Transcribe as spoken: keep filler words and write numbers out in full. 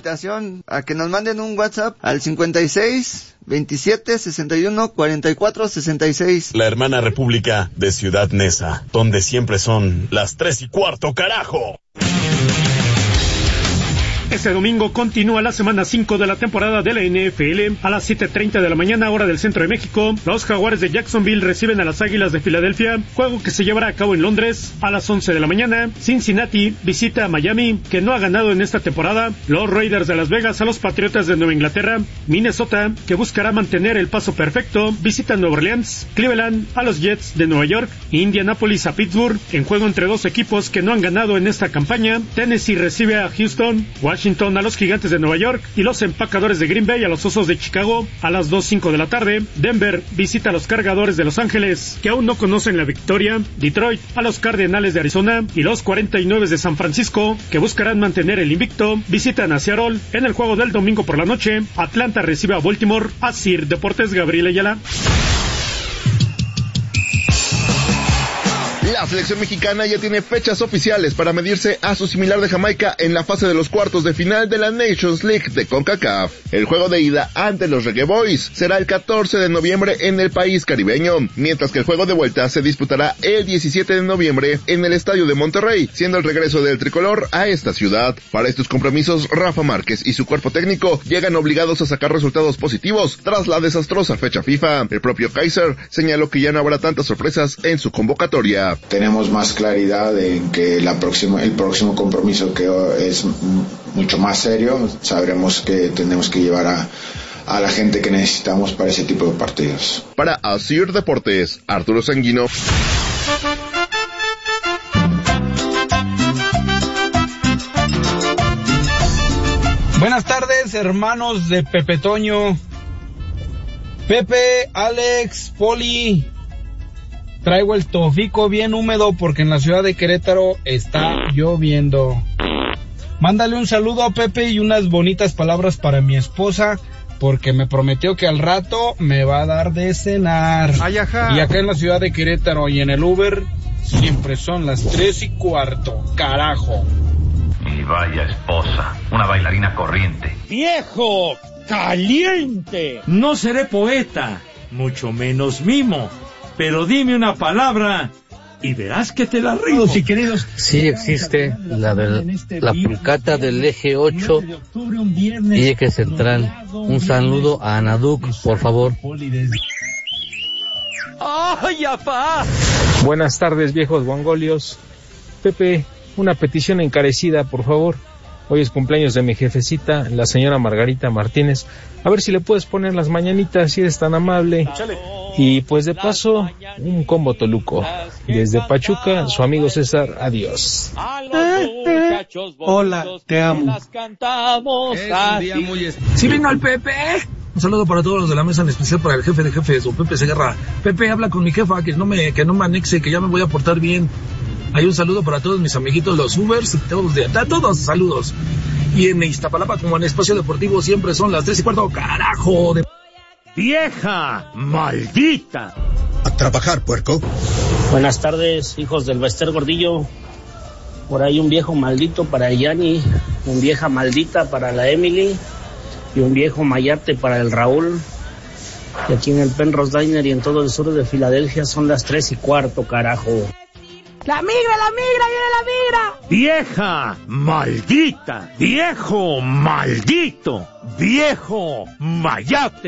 invitación a que nos manden un WhatsApp al cincuenta y seis, veintisiete, sesenta y uno, cuarenta y cuatro, sesenta y seis. La hermana república de Ciudad Neza, donde siempre son las tres y cuarto, carajo. Este domingo continúa la semana cinco de la temporada de la N F L. A las siete treinta de la mañana, hora del centro de México, los Jaguares de Jacksonville reciben a las Águilas de Filadelfia, juego que se llevará a cabo en Londres. A las once de la mañana, Cincinnati visita a Miami, que no ha ganado en esta temporada. Los Raiders de Las Vegas a los Patriotas de Nueva Inglaterra. Minnesota, que buscará mantener el paso perfecto, visita a Nueva Orleans. Cleveland a los Jets de Nueva York. Indianapolis a Pittsburgh, en juego entre dos equipos que no han ganado en esta campaña. Tennessee recibe a Houston. Washington a los Gigantes de Nueva York y los Empacadores de Green Bay a los Osos de Chicago. A las dos cinco de la tarde, Denver visita a los Cargadores de Los Ángeles, que aún no conocen la victoria. Detroit a los Cardenales de Arizona y los cuarenta y nueve de San Francisco, que buscarán mantener el invicto, visitan a Seattle. En el juego del domingo por la noche, Atlanta recibe a Baltimore. Asir Deportes, Gabriel Ayala. La selección mexicana ya tiene fechas oficiales para medirse a su similar de Jamaica en la fase de los cuartos de final de la Nations League de CONCACAF. El juego de ida ante los Reggae Boys será el catorce de noviembre en el país caribeño, mientras que el juego de vuelta se disputará el diecisiete de noviembre en el Estadio de Monterrey, siendo el regreso del tricolor a esta ciudad. Para estos compromisos, Rafa Márquez y su cuerpo técnico llegan obligados a sacar resultados positivos tras la desastrosa fecha FIFA. El propio Kaiser señaló que ya no habrá tantas sorpresas en su convocatoria. Tenemos más claridad en que la próxima, el próximo compromiso, que es mucho más serio, sabremos que tenemos que llevar a, a la gente que necesitamos para ese tipo de partidos. Para Asir Deportes, Arturo Sanguino. Buenas tardes, hermanos de Pepe Toño. Pepe, Alex, Poli. Traigo el tofico bien húmedo porque en la ciudad de Querétaro está lloviendo. Mándale un saludo a Pepe y unas bonitas palabras para mi esposa, porque me prometió que al rato me va a dar de cenar. Ay, ajá. Y acá en la ciudad de Querétaro y en el Uber siempre son las tres y cuarto, carajo. Y vaya esposa, una bailarina corriente. ¡Viejo caliente! No seré poeta, mucho menos mimo. Pero dime una palabra y verás que te la rimo. Sí, queridos. Sí existe la de la pulcata del eje ocho y eje central. Un saludo a Anaduc, por favor. ¡Ay, apá! Buenas tardes, viejos guangolios. Pepe, una petición encarecida, por favor. Hoy es cumpleaños de mi jefecita, la señora Margarita Martínez. A ver si le puedes poner las mañanitas, si eres tan amable. Y pues de paso, un combo toluco. Desde Pachuca, su amigo César, adiós. Hola, te amo. ¿Sí vino el Pepe? Un saludo para todos los de la mesa, en especial para el jefe de jefes, don Pepe Segarra. Pepe, habla con mi jefa, que no me, que no me anexe, que ya me voy a portar bien. Hay un saludo para todos mis amiguitos, los Ubers, todos, de, todos saludos. Y en Iztapalapa, como en Espacio Deportivo, siempre son las tres y cuarto, carajo de... ¡Vieja maldita! A trabajar, puerco. Buenas tardes, hijos del Bester Gordillo. Por ahí un viejo maldito para Yanni, un vieja maldita para la Emily y un viejo mayate para el Raúl. Y aquí en el Penrose Diner y en todo el sur de Filadelfia son las tres y cuarto, carajo. ¡La migra, la migra, viene la migra! ¡Vieja maldita! ¡Viejo maldito! ¡Viejo mayate!